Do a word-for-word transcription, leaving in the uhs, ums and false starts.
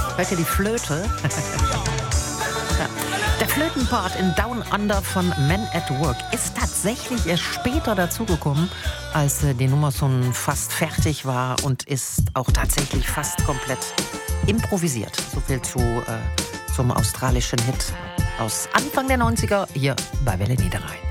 Hört ihr die Flöte? Ja. Der Flötenpart in Down Under von Men at Work ist tatsächlich erst später dazugekommen, als die Nummer schon fast fertig war und ist auch tatsächlich fast komplett improvisiert. So viel zu, äh, zum australischen Hit aus Anfang der neunziger hier bei Welle Niederrhein.